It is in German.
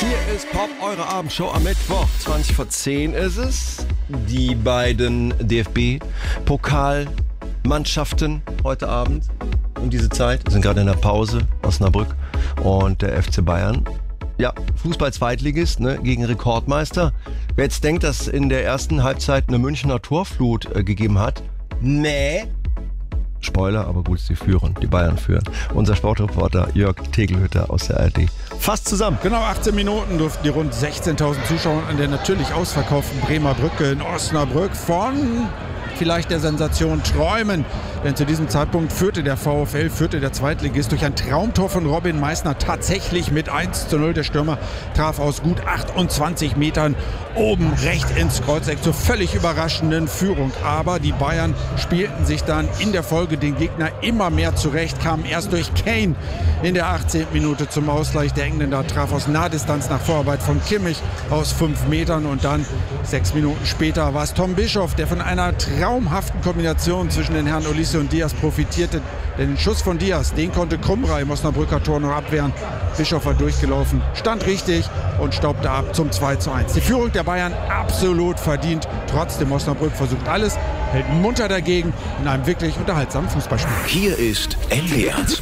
Hier ist Pop, eure Abendshow am Mittwoch. 20 vor 10 ist es. Die beiden DFB-Pokalmannschaften heute Abend um diese Zeit sind gerade in der Pause, Osnabrück und der FC Bayern. Ja, Fußball-Zweitligist, ne, gegen Rekordmeister. Wer jetzt denkt, dass in der ersten Halbzeit eine Münchner Torflut gegeben hat, nee. Spoiler, aber gut, sie führen, die Bayern führen. Unser Sportreporter Jörg Tegelhütter aus der ARD. Fast zusammen. Genau, 18 Minuten durften die rund 16.000 Zuschauer an der natürlich ausverkauften Bremer Brücke in Osnabrück von vielleicht der Sensation träumen. Denn zu diesem Zeitpunkt führte der Zweitligist durch ein Traumtor von Robin Meissner tatsächlich mit 1:0. Der Stürmer traf aus gut 28 Metern oben recht ins Kreuzeck zur völlig überraschenden Führung. Aber die Bayern spielten sich dann in der Folge den Gegner immer mehr zurecht, kamen erst durch Kane in der 18. Minute zum Ausgleich. Der Engländer traf aus Nahdistanz nach Vorarbeit von Kimmich aus 5 Metern und dann 6 Minuten später war es Tom Bischoff, der von einer traumhaften Kombination zwischen den Herren Olise und Diaz profitierte. Denn den Schuss von Diaz, den konnte Kumra im Osnabrücker Tor noch abwehren. Bischoff war durchgelaufen, stand richtig und staubte ab zum 2:1. Die Führung der Bayern absolut verdient. Trotzdem Osnabrück versucht alles, hält munter dagegen in einem wirklich unterhaltsamen Fußballspiel. Hier ist NDR 2.